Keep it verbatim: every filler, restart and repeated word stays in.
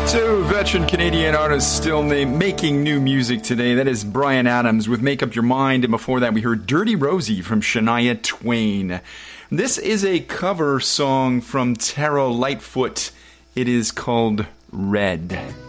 Two veteran Canadian artists still name, making new music today. That is Bryan Adams with Make Up Your Mind. And before that, we heard Dirty Rosie from Shania Twain. This is a cover song from Tara Lightfoot. It is called Red.